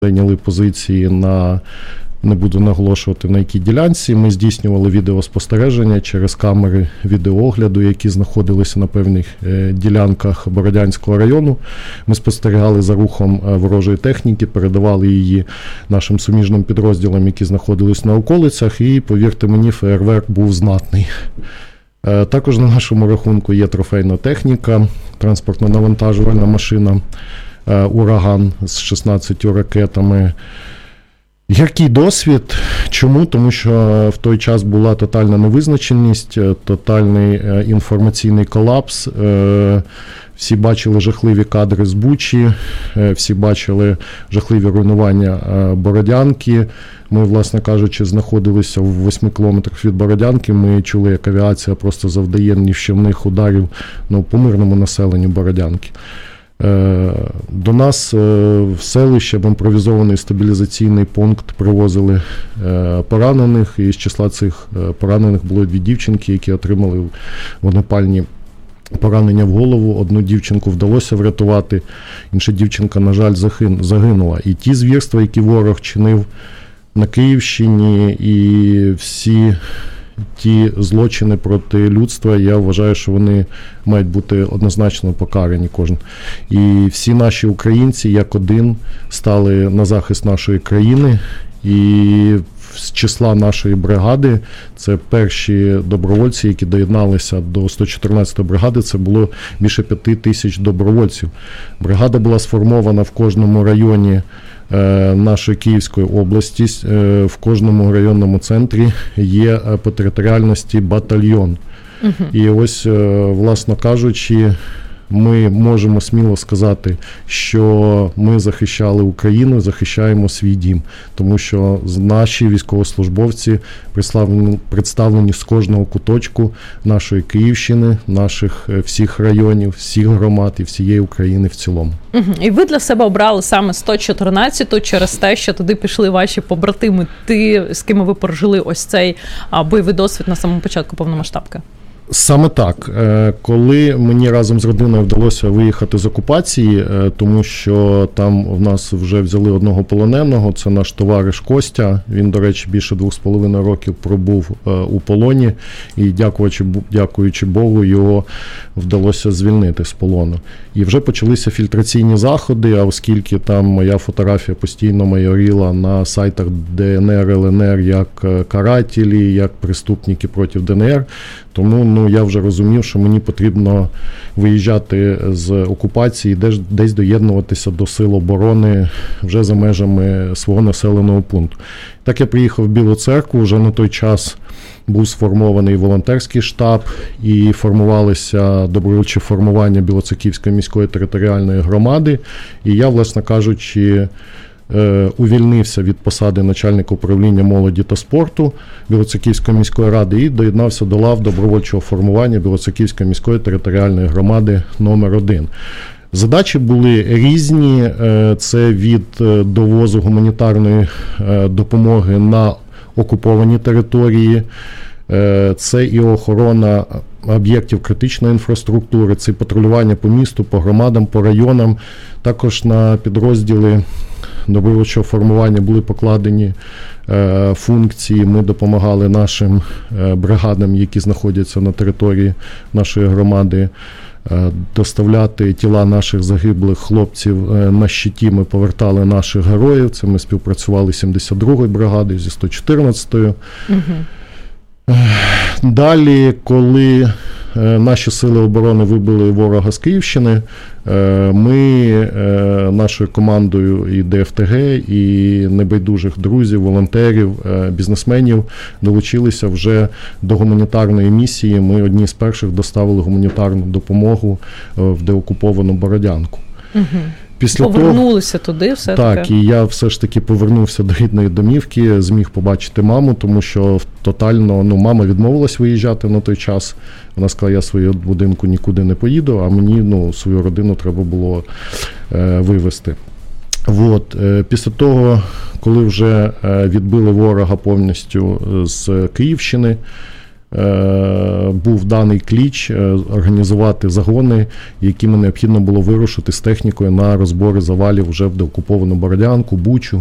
зайняли позиції не буду наголошувати на якій ділянці. Ми здійснювали відеоспостереження через камери відеоогляду, які знаходилися на певних ділянках Бородянського району. Ми спостерігали за рухом ворожої техніки, передавали її нашим суміжним підрозділам, які знаходились на околицях, і, повірте мені, феєрверк був знатний. Також на нашому рахунку є трофейна техніка, транспортно-навантажувальна машина «Ураган» з 16 ракетами. Який досвід? Чому? Тому що в той час була тотальна невизначеність, тотальний інформаційний колапс. Всі бачили жахливі кадри з Бучі, всі бачили жахливі руйнування Бородянки. Ми, власне кажучи, знаходилися в 8 кілометрах від Бородянки. Ми чули, як авіація просто завдає нищівних ударів по мирному населенню Бородянки. До нас в селище в імпровізований стабілізаційний пункт привозили поранених, і з числа цих поранених було 2 дівчинки, які отримали вогнепальні поранення в голову. Одну дівчинку вдалося врятувати, інша дівчинка, на жаль, загинула. І ті звірства, які ворог чинив на Київщині, і всі ті злочини проти людства, я вважаю, що вони мають бути однозначно покарані кожен. І всі наші українці, як один, стали на захист нашої країни. І з числа нашої бригади, це перші добровольці, які доєдналися до 114-ї бригади, це було більше 5 тисяч добровольців. Бригада була сформована в кожному районі нашої Київської області, в кожному районному центрі є по територіальності батальйон. І ось, власно кажучи, ми можемо сміло сказати, що ми захищали Україну, захищаємо свій дім, тому що наші військовослужбовці представлені з кожного куточку нашої Київщини, наших всіх районів, всіх громад і всієї України в цілому. І ви для себе обрали саме 114-ту через те, що туди пішли ваші побратими, з ким ви пережили ось цей бойовий досвід на самому початку повномасштабки? Саме так. Коли мені разом з родиною вдалося виїхати з окупації, тому що там в нас вже взяли одного полоненого, це наш товариш Костя, він, до речі, більше 2,5 років пробув у полоні, і дякуючи Богу, його вдалося звільнити з полону. І вже почалися фільтраційні заходи, а оскільки там моя фотографія постійно майоріла на сайтах ДНР, ЛНР як карателі, як преступники проти ДНР, тому я вже розумів, що мені потрібно виїжджати з окупації, десь доєднуватися до сил оборони вже за межами свого населеного пункту. Так я приїхав в Білу Церкву, вже на той час був сформований волонтерський штаб і формувалися добровольчі формування Білоцерківської міської територіальної громади. І я, власне кажучи, увільнився від посади начальника управління молоді та спорту Білоцерківської міської ради і доєднався до лав добровольчого формування Білоцерківської міської територіальної громади номер 1. Задачі були різні, це від довозу гуманітарної допомоги на окуповані території, це і охорона об'єктів критичної інфраструктури, це патрулювання по місту, по громадам, по районам. Також на підрозділи добровольчого формування були покладені функції. Ми допомагали нашим бригадам, які знаходяться на території нашої громади, доставляти тіла наших загиблих хлопців на щиті. Ми повертали наших героїв. Це ми співпрацювали з 72-ю бригадою, зі 114-ю. Далі, коли наші сили оборони вибили ворога з Київщини, ми нашою командою і ДФТГ, і небайдужих друзів, волонтерів, бізнесменів долучилися вже до гуманітарної місії. Ми одні з перших доставили гуманітарну допомогу в деокуповану Бородянку. Повернулися туди все-таки? Так, і я все ж таки повернувся до рідної домівки, зміг побачити маму, тому що тотально, мама відмовилась виїжджати на той час. Вона сказала, я з свого будинку нікуди не поїду, а мені, свою родину треба було вивезти. Після того, коли вже відбили ворога повністю з Київщини, був даний кліч організувати загони, якими необхідно було вирушити з технікою на розбори завалів вже в деокуповану Бородянку, Бучу,